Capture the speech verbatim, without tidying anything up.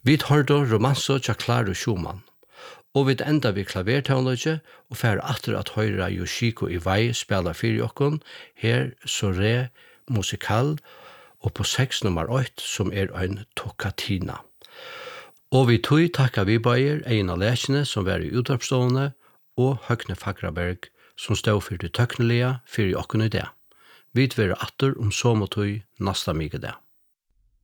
Vi hørte romanso tja Claro Schumann, og vi enda vi klavertøvnløgje og fær atter at høyra Yoshiko Iwai spela fyrir okkon, her Sore Musikal, og på seks nummer åtte som er ein Tokatina. Og vi tog takka vi bøyer Einar Lækjene som var i utdrapsstående, og Høgne Fagraberg som stod for det tøknelige fyrir okkon i det. Vi tver atter om så måtøy nasta mykje det.